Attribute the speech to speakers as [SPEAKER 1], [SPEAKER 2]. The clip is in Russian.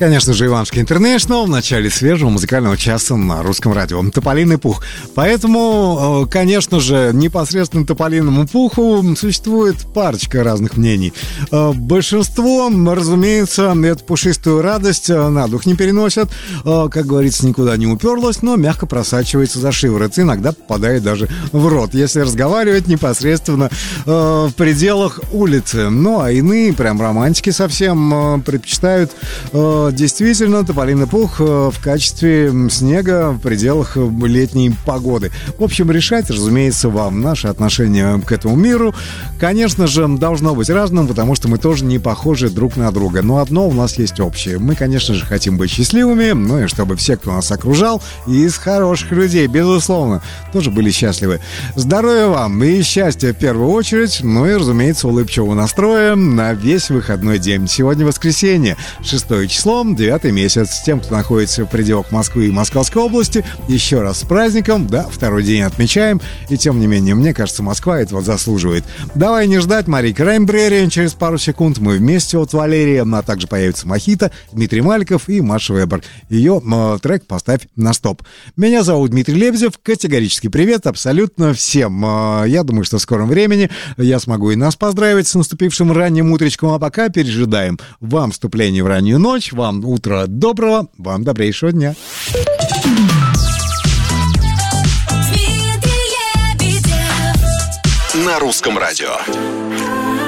[SPEAKER 1] конечно же, Иванушки Интернешнл в начале свежего музыкального часа на русском радио. Тополиный пух. Поэтому, конечно же, непосредственно тополиному пуху существует парочка разных мнений. Большинство, разумеется, эту пушистую радость на дух не переносят. Как говорится, никуда не уперлась, но мягко просачивается за шиворот. Иногда попадает даже в рот, если разговаривать непосредственно в пределах улицы. Ну, а иные, прям романтики совсем, предпочитают действительно тополиный пух в качестве снега в пределах летней погоды. В общем, решать, разумеется, вам. Наше отношение к этому миру, конечно же, должно быть разным, потому что мы тоже не похожи друг на друга. Но одно у нас есть общее. Мы, конечно же, хотим быть счастливыми, ну и чтобы все, кто нас окружал, и из хороших людей, безусловно, тоже были счастливы. Здоровья вам и счастья в первую очередь, ну и, разумеется, улыбчивого настроя на весь выходной день. Сегодня воскресенье, 6 число, 9 месяц. Тем, кто находится в пределах Москвы и Московской области, еще раз с праздником, да, второй день отмечаем, и тем не менее, мне кажется, Москва этого заслуживает. Давай не ждать, Марика Раймбрери, через пару секунд мы вместе от Валерии, а также появится Мохито, Дмитрий Маликов и Маша Вебер. Ее трек «Поставь на стоп». Меня зовут Дмитрий Лебедев, категорический привет абсолютно всем. Я думаю, что в скором времени я смогу и нас поздравить с наступившим ранним утречком, а пока пережидаем вам вступление в раннюю ночь, вам утро доброго, вам добрейшего дня.
[SPEAKER 2] На русском радио.